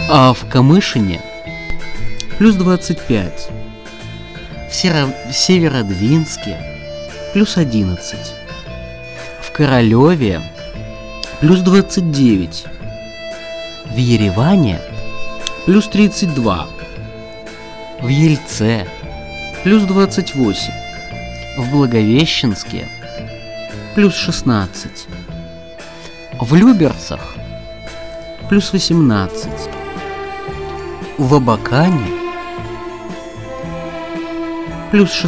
А в Камышине плюс 25. В Северодвинске плюс 11. В Королеве плюс 29. В Ереване плюс 32. В Ельце плюс 28. В Благовещенске плюс 16. В Люберцах плюс 18. В Абакане плюс 16.